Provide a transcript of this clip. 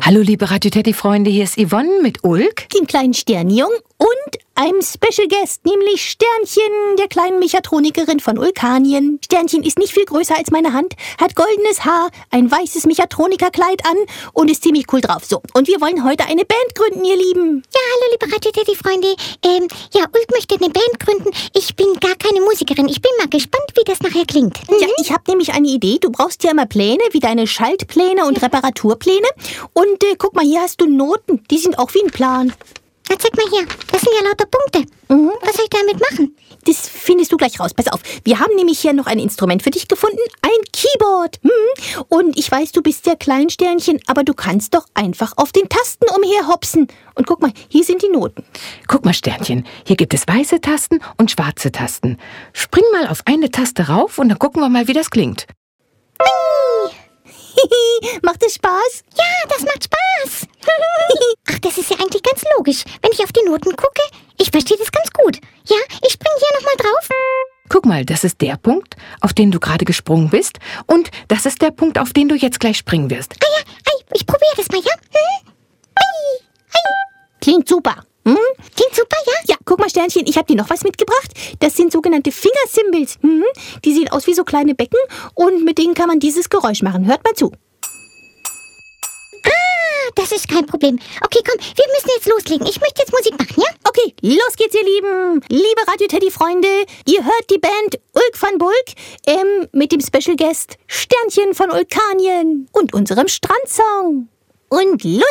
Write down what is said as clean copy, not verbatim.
Hallo liebe Radio Teddy-Freunde, hier ist Yvonne mit Ulk, dem kleinen Sternjungen und einem Special Guest, nämlich Sternchen, der kleinen Mechatronikerin von Ulkanien. Sternchen ist nicht viel größer als meine Hand, hat goldenes Haar, ein weißes Mechatronikerkleid an und ist ziemlich cool drauf. So, und wir wollen heute eine Band gründen, ihr Lieben. Ja, hallo liebe Radio Teddy-Freunde. Ulk möchte eine Band gründen. Ich bin gar keine Musikerin. Ich bin mal gespannt, wie das nachher klingt. Ja, ich habe nämlich eine Idee. Du brauchst ja immer Pläne, wie deine Schaltpläne und Reparaturpläne. Und guck mal, hier hast du Noten. Die sind auch wie ein Plan. Na, zeig mal hier. Das sind ja lauter Punkte. Was soll ich damit machen? Das findest du gleich raus. Pass auf, wir haben nämlich hier noch ein Instrument für dich gefunden. Ein Keyboard. Und ich weiß, du bist ja Kleinsternchen, aber du kannst doch einfach auf den Tasten umherhopsen. Und guck mal, hier sind die Noten. Guck mal Sternchen, hier gibt es weiße Tasten und schwarze Tasten. Spring mal auf eine Taste rauf und dann gucken wir mal, wie das klingt. Macht es Spaß? Ja, das macht Spaß. Ach, das ist ja eigentlich ganz logisch. Wenn ich auf die Noten gucke, ich verstehe das ganz gut. Ja, ich springe hier nochmal drauf. Guck mal, das ist der Punkt, auf den du gerade gesprungen bist. Und das ist der Punkt, auf den du jetzt gleich springen wirst. Ah ja, ich probiere das mal, ja? Klingt super. Klingt super, ja? Ja, guck mal, Sternchen, ich habe dir noch was mitgebracht. Das sind sogenannte Fingercymbals. Die sehen aus wie so kleine Becken und mit denen kann man dieses Geräusch machen. Hört mal zu. Das ist kein Problem. Okay, komm, wir müssen jetzt loslegen. Ich möchte jetzt Musik machen, ja? Okay, los geht's, ihr Lieben. Liebe Radio Teddy-Freunde, ihr hört die Band Ulk van Bulk mit dem Special Guest Sternchen von Ulkanien und unserem Strandsong. Und los